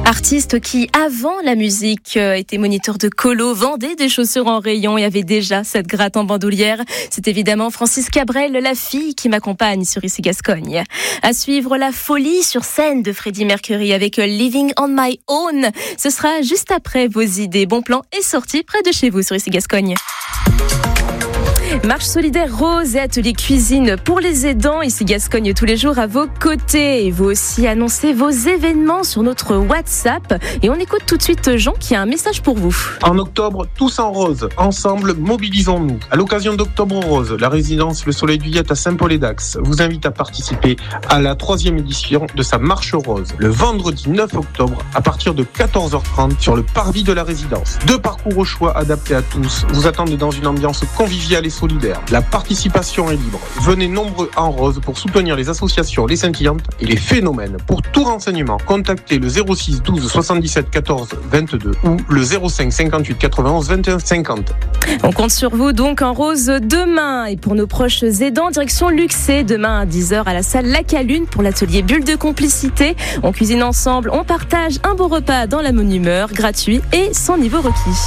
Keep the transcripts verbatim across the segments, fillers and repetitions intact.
Artiste qui, avant la musique, était moniteur de colo, vendait des chaussures en rayon et avait déjà cette gratte en bandoulière. C'est évidemment Francis Cabrel, la fille qui m'accompagne sur Ici Gascogne. À suivre la folie sur scène de Freddie Mercury avec Living on My Own. Ce sera juste après vos idées. Bon plan est sorti près de chez vous sur Ici Gascogne. Marche solidaire rose et atelier cuisine pour les aidants. Ici Gascogne tous les jours à vos côtés. Et vous aussi annoncez vos événements sur notre WhatsApp. Et on écoute tout de suite Jean qui a un message pour vous. En octobre, tous en rose. Ensemble, mobilisons-nous. À l'occasion d'Octobre Rose, la résidence Le Soleil du Yette à Saint-Paul-et-Dax vous invite à participer à la troisième édition de sa marche rose. Le vendredi neuf octobre à partir de quatorze heures trente sur le parvis de la résidence. Deux parcours au choix adaptés à tous vous attendent dans une ambiance conviviale et solidaire. La participation est libre. Venez nombreux en rose pour soutenir les associations Les Scintillantes et les Phénomènes. Pour tout renseignement, contactez le zéro six douze soixante-dix-sept quatorze vingt-deux ou le zéro cinq cinquante-huit quatre-vingt-onze vingt et un cinquante. On compte sur vous donc en rose demain. Et pour nos proches aidants, direction Luxé, demain à dix heures à la salle La Calune pour l'atelier Bulle de complicité. On cuisine ensemble, on partage un beau repas dans la bonne humeur, gratuit et sans niveau requis.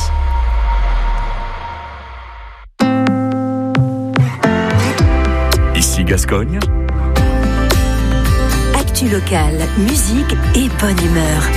Ici Gascogne. Actu locale, musique et bonne humeur.